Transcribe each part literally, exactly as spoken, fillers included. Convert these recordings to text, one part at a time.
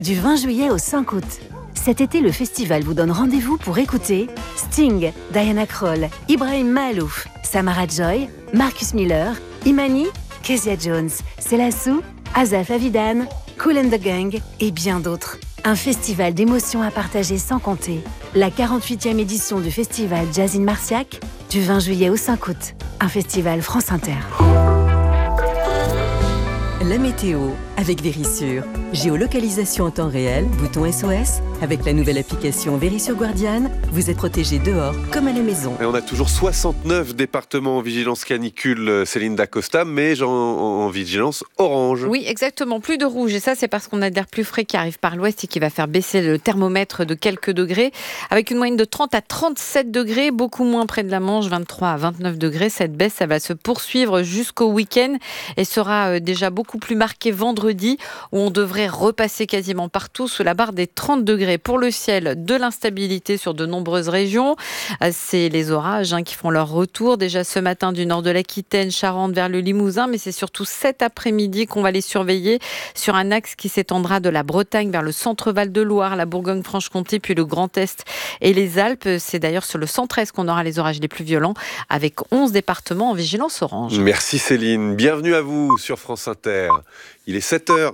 Du vingt juillet au cinq août. Cet été, le festival vous donne rendez-vous pour écouter Sting, Diana Krall, Ibrahim Mahalouf, Samara Joy, Marcus Miller, Imani, Kezia Jones, Selassou, Asaf Avidan, Kool and the Gang et bien d'autres. Un festival d'émotions à partager sans compter. La quarante-huitième édition du festival Jazz in Marciac, du vingt juillet au cinq août. Un festival France Inter. La météo avec Verisure. Géolocalisation en temps réel, bouton S O S. Avec la nouvelle application Verisure Guardian, vous êtes protégé dehors comme à la maison. Et on a toujours soixante-neuf départements en vigilance canicule, Céline Dacosta, mais en, en vigilance orange. Oui, exactement. Plus de rouge. Et ça, c'est parce qu'on a de l'air plus frais qui arrive par l'ouest et qui va faire baisser le thermomètre de quelques degrés. Avec une moyenne de trente à trente-sept degrés, beaucoup moins près de la Manche, vingt-trois à vingt-neuf degrés. Cette baisse, ça va se poursuivre jusqu'au week-end et sera déjà beaucoup plus marquée vendredi, où on devrait repasser quasiment partout sous la barre des trente degrés. Pour le ciel, de l'instabilité sur de nombreuses régions. C'est les orages hein, qui font leur retour. Déjà ce matin du nord de l'Aquitaine, Charente vers le Limousin, mais c'est surtout cet après-midi qu'on va les surveiller sur un axe qui s'étendra de la Bretagne vers le centre Val-de-Loire, la Bourgogne-Franche-Comté, puis le Grand Est et les Alpes. C'est d'ailleurs sur le centre-est qu'on aura les orages les plus violents, avec onze départements en vigilance orange. Merci Céline. Bienvenue à vous sur France Inter. Il est sept heures.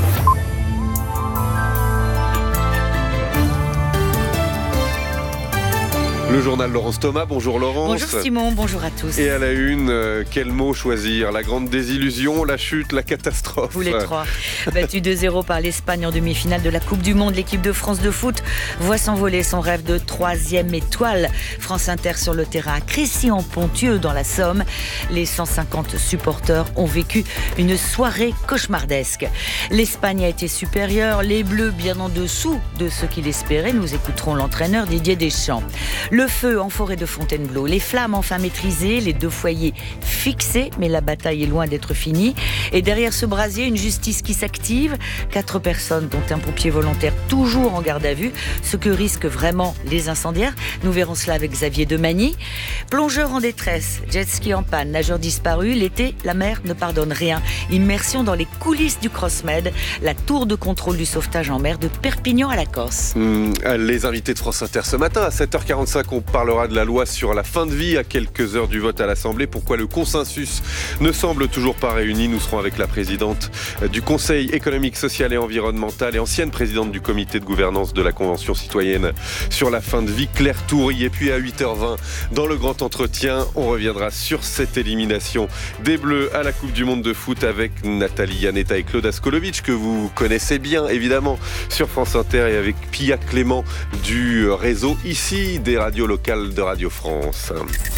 Le journal Laurence Thomas, bonjour Laurence. Bonjour Simon, bonjour à tous. Et à la une, euh, quel mot choisir? La grande désillusion, la chute, la catastrophe? Vous les trois. Battue deux zéro par l'Espagne en demi-finale de la Coupe du Monde, l'équipe de France de foot voit s'envoler son rêve de troisième étoile. France Inter sur le terrain à Crécy-en-Ponthieu dans la Somme. Les cent cinquante supporters ont vécu une soirée cauchemardesque. L'Espagne a été supérieure, les Bleus bien en dessous de ce qu'il espérait. Nous écouterons l'entraîneur Didier Deschamps. Le feu en forêt de Fontainebleau, les flammes enfin maîtrisées, les deux foyers fixés, mais la bataille est loin d'être finie. Et derrière ce brasier, une justice qui s'active. Quatre personnes, dont un pompier volontaire toujours en garde à vue. Ce que risquent vraiment les incendiaires. Nous verrons cela avec Xavier Demagny. Plongeur en détresse, jet ski en panne, nageur disparu. L'été, la mer ne pardonne rien. Immersion dans les coulisses du CrossMed, la tour de contrôle du sauvetage en mer de Perpignan à la Corse. Mmh, les invités de France Inter ce matin à sept heures quarante-cinq. On parlera de la loi sur la fin de vie à quelques heures du vote à l'Assemblée. Pourquoi le consensus ne semble toujours pas réuni? Nous serons avec la présidente du Conseil économique, social et environnemental et ancienne présidente du comité de gouvernance de la Convention citoyenne sur la fin de vie, Claire Toury. Et puis à huit heures vingt, dans le grand entretien, on reviendra sur cette élimination des Bleus à la Coupe du Monde de foot avec Nathalie Yanetta et Claude Askolovitch, que vous connaissez bien évidemment sur France Inter, et avec Pia Clément du réseau ici des radios locales de Radio France.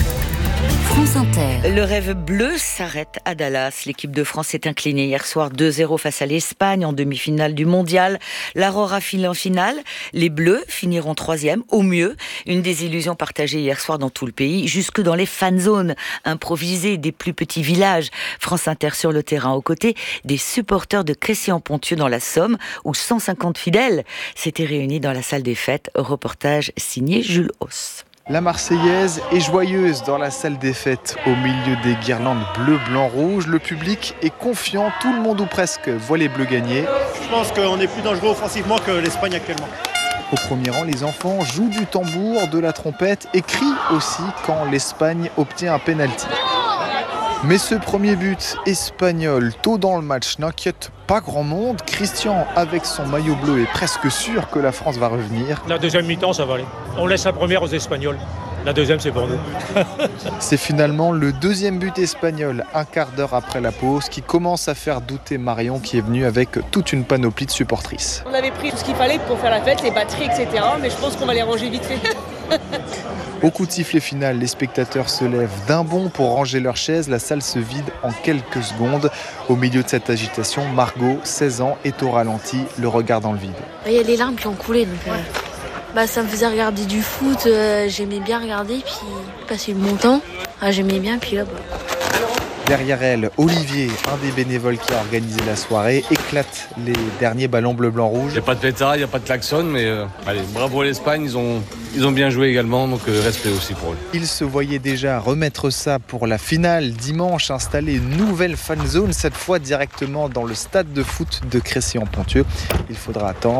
France Inter. Le rêve bleu s'arrête à Dallas. L'équipe de France s'est inclinée hier soir deux zéro face à l'Espagne en demi-finale du mondial. L'Aurora file en finale. Les Bleus finiront troisième, au mieux. Une désillusion partagée hier soir dans tout le pays, jusque dans les fan zones improvisées des plus petits villages. France Inter sur le terrain aux côtés des supporters de Crécy-en-Ponthieu dans la Somme, où cent cinquante fidèles s'étaient réunis dans la salle des fêtes. Reportage signé Jules Hauss. La Marseillaise est joyeuse dans la salle des fêtes. Au milieu des guirlandes bleu, blanc, rouge, le public est confiant. Tout le monde ou presque voit les Bleus gagner. Je pense qu'on est plus dangereux offensivement que l'Espagne actuellement. Au premier rang, les enfants jouent du tambour, de la trompette et crient aussi quand l'Espagne obtient un pénalty. Mais ce premier but espagnol tôt dans le match n'inquiète pas grand monde. Christian, avec son maillot bleu, est presque sûr que la France va revenir. La deuxième mi-temps, ça va aller. On laisse la première aux Espagnols. La deuxième, c'est pour nous. C'est finalement le deuxième but espagnol, un quart d'heure après la pause, qui commence à faire douter Marion, qui est venue avec toute une panoplie de supportrices. On avait pris tout ce qu'il fallait pour faire la fête, les batteries, et cetera. Mais je pense qu'on va les ranger vite fait. Au coup de sifflet final, les spectateurs se lèvent d'un bond pour ranger leurs chaises. La salle se vide en quelques secondes. Au milieu de cette agitation, Margot, seize ans, est au ralenti, le regard dans le vide. Il y a les larmes qui ont coulé. Donc, euh, bah, ça me faisait regarder du foot. Euh, j'aimais bien regarder, puis passer le bon temps. Ah, j'aimais bien, puis là... Bah... Derrière elle, Olivier, un des bénévoles qui a organisé la soirée, éclate les derniers ballons bleu-blanc-rouge. Il n'y a pas de pétard, il n'y a pas de klaxon, mais euh, allez, bravo à l'Espagne, ils ont, ils ont bien joué également, donc euh, respect aussi pour eux. Il se voyait déjà remettre ça pour la finale dimanche, installer une nouvelle fan zone, cette fois directement dans le stade de foot de Crécy-en-Ponthieu. Il faudra attendre.